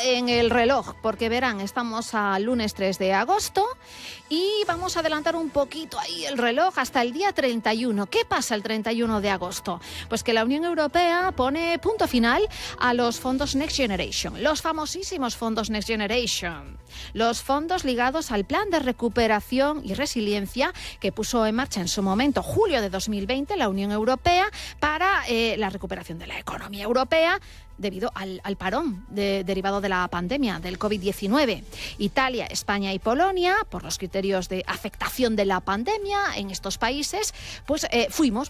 en el reloj, porque verán, estamos al lunes 3 de agosto y vamos a adelantar un poquito ahí el reloj hasta el día 31. ¿Qué pasa el 31 de agosto? Pues que la Unión Europea pone punto final a los fondos Next Generation, los famosísimos fondos Next Generation, los fondos ligados al plan de recuperación y resiliencia que puso en marcha en su momento, julio de 2020, la Unión Europea para la recuperación de la economía europea debido al parón derivado de la pandemia del COVID-19. Italia, España y Polonia, por los criterios de afectación de la pandemia en estos países, pues fuimos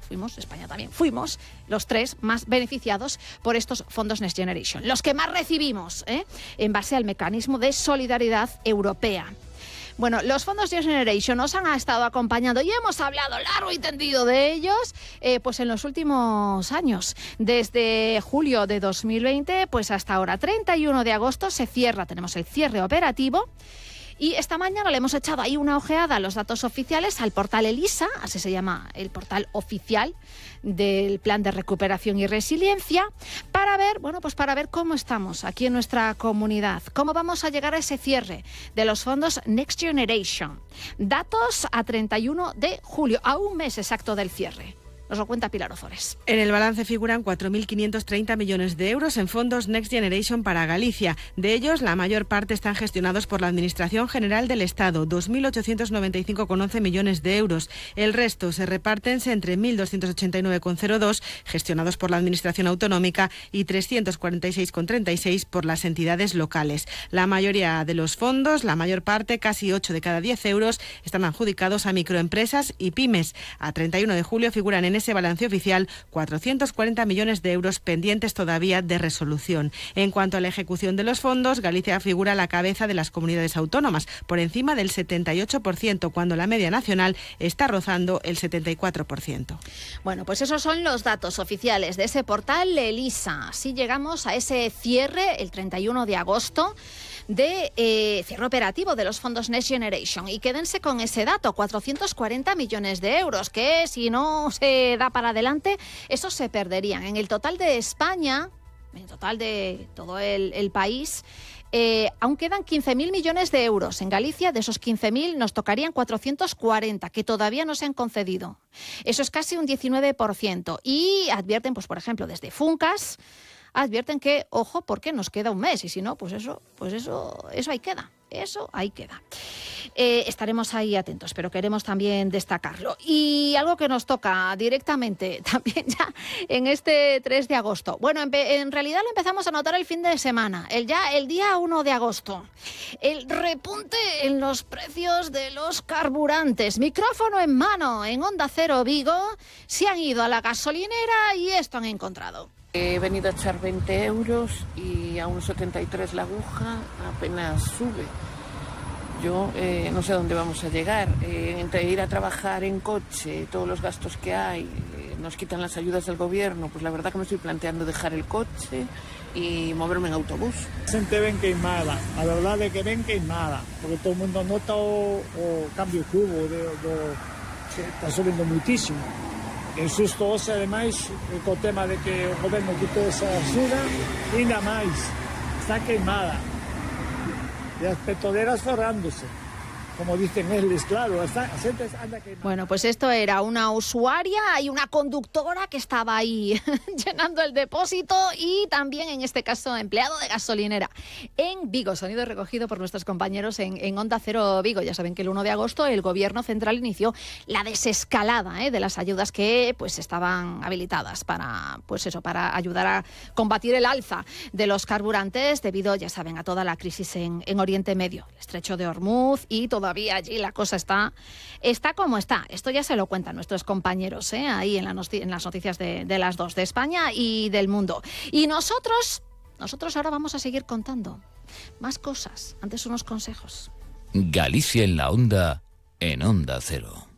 los tres más beneficiados por estos fondos Next Generation, los que más recibimos, en base al mecanismo de solidaridad europea. Bueno, los fondos Next Generation nos han estado acompañando y hemos hablado largo y tendido de ellos pues en los últimos años. Desde julio de 2020 pues hasta ahora, 31 de agosto, tenemos el cierre operativo. Y esta mañana le hemos echado ahí una ojeada a los datos oficiales, al portal ELISA, así se llama el portal oficial del Plan de Recuperación y Resiliencia, para ver cómo estamos aquí en nuestra comunidad, cómo vamos a llegar a ese cierre de los fondos Next Generation. Datos a 31 de julio, a un mes exacto del cierre. Nos lo cuenta Pilar Ozores. En el balance figuran 4.530 millones de euros en fondos Next Generation para Galicia. De ellos, la mayor parte están gestionados por la Administración General del Estado, 2.895,11 millones de euros. El resto se reparten entre 1.289,02 gestionados por la Administración Autonómica y 346,36 por las entidades locales. La mayoría de los fondos, la mayor parte, casi 8 de cada 10 euros, están adjudicados a microempresas y pymes. A 31 de julio figuran en ese balance oficial 440 millones de euros pendientes todavía de resolución. En cuanto a la ejecución de los fondos, Galicia figura a la cabeza de las comunidades autónomas, por encima del 78%, cuando la media nacional está rozando el 74%. Bueno, pues esos son los datos oficiales de ese portal ELISA. Así llegamos a ese cierre el 31 de agosto de cierre operativo de los fondos Next Generation. Y quédense con ese dato, 440 millones de euros, que si no se da para adelante, esos se perderían. En el total de España, en el total de todo el país, aún quedan 15.000 millones de euros. En Galicia, de esos 15.000, nos tocarían 440, que todavía no se han concedido. Eso es casi un 19%. Y advierten, pues por ejemplo, desde Funcas, advierten que, ojo, porque nos queda un mes y si no, pues eso ahí queda. Eso ahí queda. Estaremos ahí atentos, pero queremos también destacarlo. Y algo que nos toca directamente también ya en este 3 de agosto. Bueno, en realidad lo empezamos a notar el fin de semana, el día 1 de agosto. El repunte en los precios de los carburantes. Micrófono en mano en Onda Cero Vigo. Se han ido a la gasolinera y esto han encontrado. He venido a echar 20 euros y a unos 73 la aguja apenas sube. Yo no sé a dónde vamos a llegar. Entre ir a trabajar en coche, todos los gastos que hay, nos quitan las ayudas del gobierno, pues la verdad que me estoy planteando dejar el coche y moverme en autobús. A xente ven queimada, a verdade é que ven queimada, porque todo o mundo nota o cambio que hubo, que está subindo muitísimo. En susto hoxe, ademais, co tema de que o goberno quitou esa axuda, ainda máis, está queimada. E as petroleras forrándose. Como dicen eles, claro, a xente anda queimada. Bueno, pues esto era una usuaria y una conductora que estaba ahí llenando el depósito y también, en este caso, empleado de gasolinera en Vigo. Sonido recogido por nuestros compañeros en Onda Cero Vigo. Ya saben que el 1 de agosto el Gobierno Central inició la desescalada de las ayudas que pues estaban habilitadas para ayudar a combatir el alza de los carburantes debido, ya saben, a toda la crisis en Oriente Medio, el estrecho de Hormuz y todavía allí la cosa está como está. Esto ya se lo cuentan nuestros compañeros ahí en las noticias de las 2 de España y del mundo. Y nosotros ahora vamos a seguir contando más cosas. Antes unos consejos. Galicia en la onda, en Onda Cero.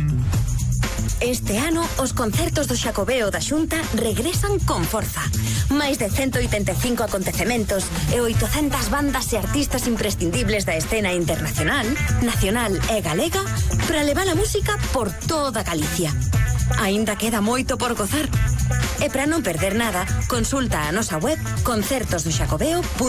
Este ano, os concertos do Xacobeo da Xunta regresan con forza. Máis de 185 acontecementos e 800 bandas e artistas imprescindibles da escena internacional, nacional e galega para levar a música por toda Galicia. Aínda queda moito por gozar. E para non perder nada, consulta a nosa web concertosdoxacobeo.com.